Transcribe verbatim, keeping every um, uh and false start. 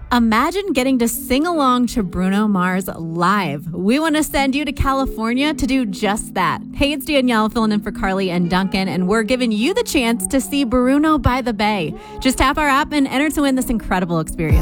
Imagine getting to sing along to Bruno Mars live. We want to send you to California to do just that. Hey, it's Danielle filling in for Carly and Duncan, and we're giving you the chance to see Bruno by the Bay. Just tap our app and enter to win this incredible experience.